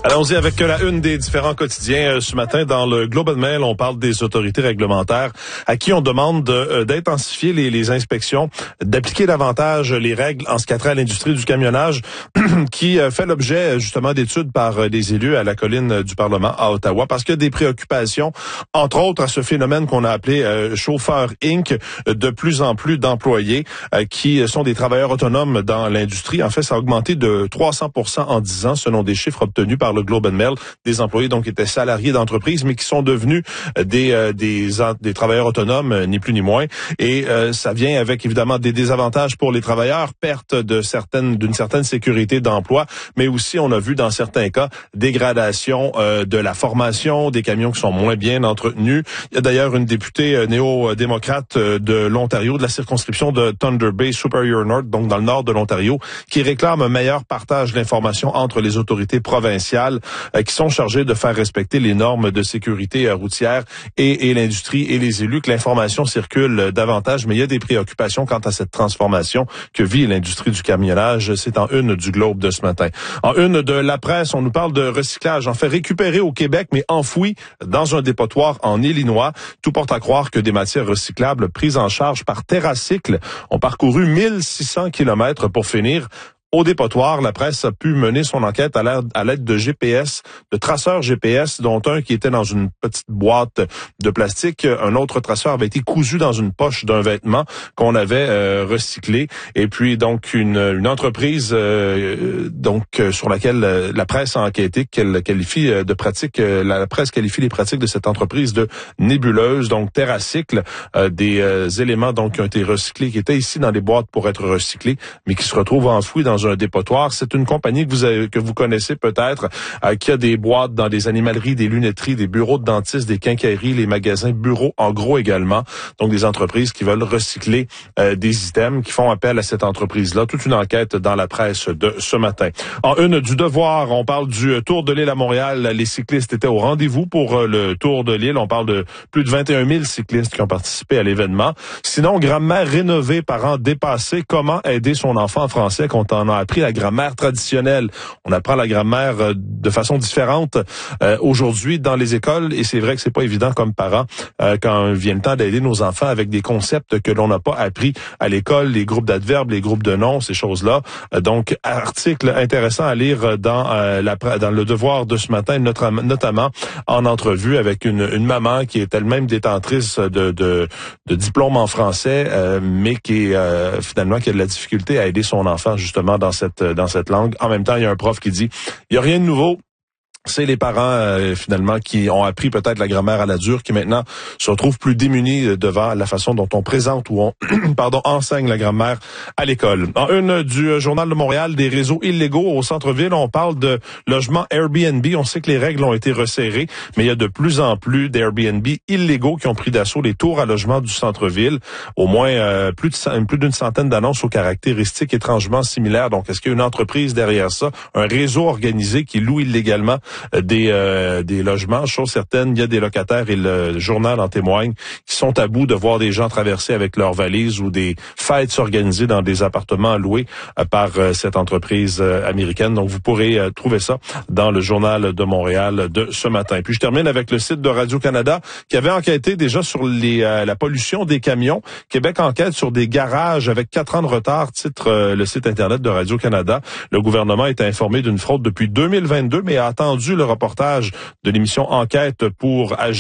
Allons-y avec la une des différents quotidiens. Ce matin, dans le Globe and Mail, on parle des autorités réglementaires à qui on demande d'intensifier les inspections, d'appliquer davantage les règles en ce qui a trait à l'industrie du camionnage qui fait l'objet justement d'études par des élus à la colline du Parlement à Ottawa parce qu'il y a des préoccupations, entre autres à ce phénomène qu'on a appelé chauffeur Inc. De plus en plus d'employés qui sont des travailleurs autonomes dans l'industrie. En fait, ça a augmenté de 300% en 10 ans selon des chiffres obtenus par le Globe and Mail, des employés donc qui étaient salariés d'entreprise, mais qui sont devenus des travailleurs autonomes, ni plus ni moins. Et ça vient avec évidemment des désavantages pour les travailleurs, perte d'une certaine sécurité d'emploi, mais aussi on a vu dans certains cas dégradation de la formation, des camions qui sont moins bien entretenus. Il y a d'ailleurs une députée néo-démocrate de l'Ontario, de la circonscription de Thunder Bay Superior North, donc dans le nord de l'Ontario, qui réclame un meilleur partage d'informations entre les autorités provinciales qui sont chargés de faire respecter les normes de sécurité routière et l'industrie et les élus, que l'information circule davantage, mais il y a des préoccupations quant à cette transformation que vit l'industrie du camionnage. C'est en une du Globe de ce matin. En une de la presse, on nous parle de recyclage, en fait récupéré au Québec, mais enfoui dans un dépotoir en Illinois. Tout porte à croire que des matières recyclables prises en charge par TerraCycle ont parcouru 1600 kilomètres pour finir au dépotoir. La presse a pu mener son enquête à l'aide de GPS, de traceurs GPS, dont un qui était dans une petite boîte de plastique. Un autre traceur avait été cousu dans une poche d'un vêtement qu'on avait recyclé. Et puis donc une entreprise sur laquelle la presse a enquêté, qu'elle qualifie de pratique. La presse qualifie les pratiques de cette entreprise de nébuleuses. Donc TerraCycle, des éléments donc qui ont été recyclés, qui étaient ici dans des boîtes pour être recyclés, mais qui se retrouvent enfouis dans un dépotoir. C'est une compagnie que vous connaissez peut-être, qui a des boîtes dans des animaleries, des lunetteries, des bureaux de dentistes, des quincailleries, les magasins, bureaux en gros également. Donc des entreprises qui veulent recycler des items, qui font appel à cette entreprise-là. Toute une enquête dans la presse de ce matin. En une du Devoir, on parle du Tour de l'île à Montréal. Les cyclistes étaient au rendez-vous pour le Tour de l'île. On parle de plus de 21 000 cyclistes qui ont participé à l'événement. Sinon, grammaire rénovée, parents dépassés. Comment aider son enfant en français quand on a appris la grammaire traditionnelle? On apprend la grammaire de façon différente aujourd'hui dans les écoles et c'est vrai que c'est pas évident comme parents quand vient le temps d'aider nos enfants avec des concepts que l'on n'a pas appris à l'école, les groupes d'adverbes, les groupes de noms, ces choses-là. Donc, article intéressant à lire dans le Devoir de ce matin, notamment en entrevue avec une maman qui est elle-même détentrice de diplôme en français, mais qui est finalement qui a de la difficulté à aider son enfant justement dans cette langue. En même temps, il y a un prof qui dit, il y a rien de nouveau. C'est les parents, finalement, qui ont appris peut-être la grammaire à la dure, qui maintenant se retrouvent plus démunis devant la façon dont on présente ou on enseigne la grammaire à l'école. En une du Journal de Montréal, des réseaux illégaux au centre-ville, on parle de logements Airbnb. On sait que les règles ont été resserrées, mais il y a de plus en plus d'Airbnb illégaux qui ont pris d'assaut les tours à logement du centre-ville. Au moins plus d'une centaine d'annonces aux caractéristiques étrangement similaires. Donc, est-ce qu'il y a une entreprise derrière ça, un réseau organisé qui loue illégalement des logements? Chose certaine, il y a des locataires et le journal en témoigne qui sont à bout de voir des gens traverser avec leurs valises ou des fêtes s'organiser dans des appartements loués par cette entreprise américaine. Donc vous pourrez trouver ça dans le Journal de Montréal de ce matin. Puis je termine avec le site de Radio-Canada qui avait enquêté déjà sur la pollution des camions. Québec enquête sur des garages avec 4 ans de retard, titre le site Internet de Radio-Canada. Le gouvernement est informé d'une fraude depuis 2022, mais a attendu le reportage de l'émission Enquête pour agir.